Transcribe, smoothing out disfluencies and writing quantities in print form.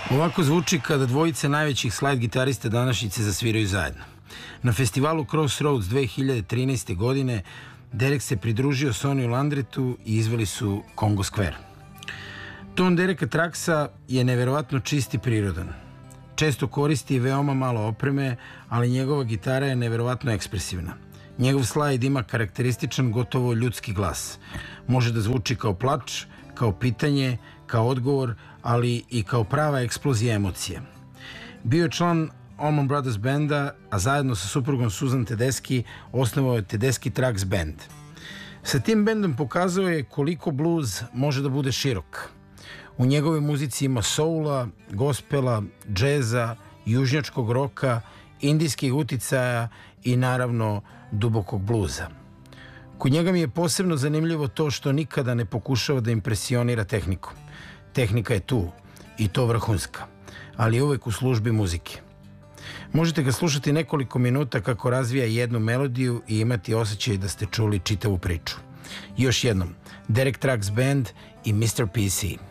Ovako zvuči kada dvojice najvećih slide gitarista današnjice zasviraju zajedno. Na festivalu Crossroads 2013. godine Derek se pridružio Sonyu Landretu i izveli su Congo Square. Ton Dereka Trucksa je neverovatno čist i prirodan. Često koristi veoma malo opreme, ali njegova gitara je neverovatno ekspresivna. Njegov slajd ima karakterističan, gotovo ljudski glas. Može da zvuči kao plač, kao pitanje, kao odgovor, ali i kao prava eksplozija emocije. Bio je član Allman Brothers benda, a zajedno sa suprugom Susan Tedeschi osnovao je Tedeschi Trucks Band. Sa tim bendom pokazao je koliko blues može da bude širok. U njegovoj muzici ima soula, gospela, džeza, južnjačkog roka, indijskih uticaja i naravno dubokog bluza. Kod njega mi je posebno zanimljivo to što nikada ne pokušava da impresionira tehnikom. Tehnika je tu, i to vrhunska, ali je uvek u službi muzike. Možete ga slušati nekoliko minuta kako razvija jednu melodiju i imati osjećaj da ste čuli čitavu priču. Još jednom, Derek Trucks Band i Mr. PC.